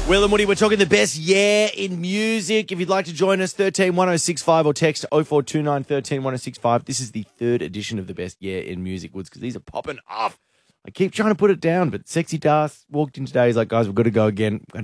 Will and Woody, we're talking the best in music. If you'd like to join us, 131065 or text 0429 131065. This is the third edition of the best in music, Woods, because these are popping off. I keep trying to put it down, but Sexy Das walked in today. He's like, guys, we've got to go again.